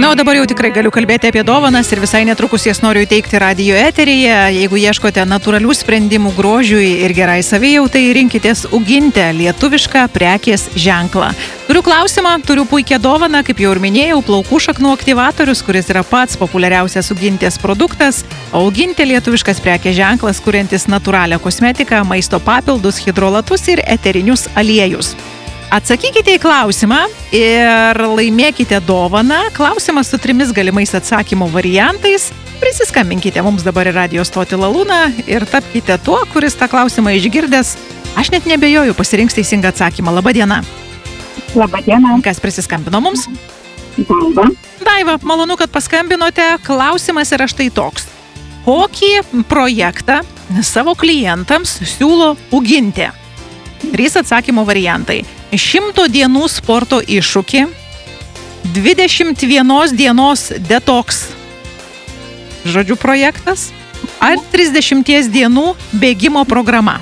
Na, o dabar jau tikrai galiu kalbėti apie dovanas ir visai netrukus jas noriu įteikti radijo eteryje. Jeigu ieškote natūralių sprendimų grožiui ir gerai savijautai, rinkitės Ugintė, lietuvišką prekės ženklą. Turiu klausimą, turiu puikią dovaną, kaip jau ir minėjau, plaukų šaknų aktyvatorius, kuris yra pats populiariausias Ugintės produktas, o Ugintė lietuviškas prekės ženklas, kuriantis natūralią kosmetiką, maisto papildus, hidrolatus ir eterinius aliejus. Atsakykite į klausimą ir laimėkite dovaną. Klausimas su 3 galimais atsakymų variantais. Prisiskambinkite mums dabar į radijo stotį Lalūną ir tapkite tuo, kuris tą klausimą išgirdęs. Aš net nebejoju, pasirinks teisingą atsakymą. Labą dieną. Labą dieną. Kas prisiskambino mums? Daiva. Daiva, malonu, kad paskambinote. Klausimas yra štai toks. Kokį projektą savo klientams siūlo Ugintė? 3 atsakymo variantai. 100 dienų sporto iššūkį, 21 dienos detoks, žodžiu, projektas, ar 30 dienų bėgimo programa.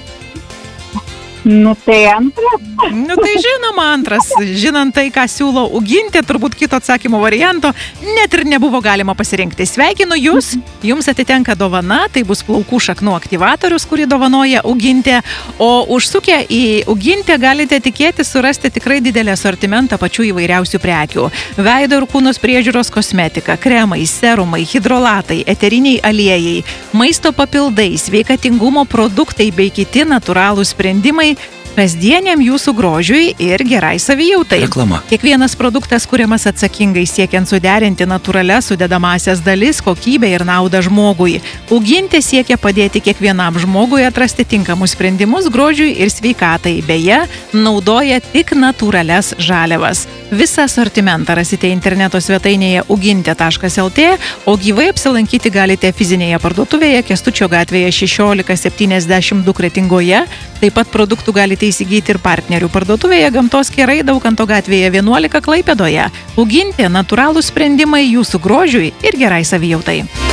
Tai antras. Tai žinoma, antras. Žinant tai, ką siūlo Ugintė, turbūt kito atsakymo varianto net ir nebuvo galima pasirinkti. Sveikinu jūs, jums atitenka dovana, tai bus plaukų šaknų aktyvatorius, kurį dovanoja Ugintė, o užsukę į Ugintę galite tikėtis surasti tikrai didelį asortimentą pačių įvairiausių prekių. Veido ir kūnos priežiūros kosmetika, kremai, serumai, hidrolatai, eteriniai aliejai, maisto papildai, sveikatingumo produktai bei kiti natūralūs sprendimai kasdieniam jūsų grožiui ir gerai savijautai. Reklama. Kiekvienas produktas kuriamas atsakingai siekiant suderinti natūralias sudedamąsias dalis, kokybę ir naudą žmogui. Ugintė siekia padėti kiekvienam žmogui atrasti tinkamus sprendimus grožiui ir sveikatai. Beje, naudoja tik natūralias žaliavas. Visą asortimentą rasite interneto svetainėje ugintė.lt, o gyvai apsilankyti galite fizinėje parduotuvėje Kęstučio gatvėje 1672 Kretingoje. Taip pat produktų galite įsigyti ir partnerių parduotuvėje Gamtos kerai Daukanto gatvėje 11 Klaipėdoje. Ugintė, natūralūs sprendimai jūsų grožiui ir gerai savijautai.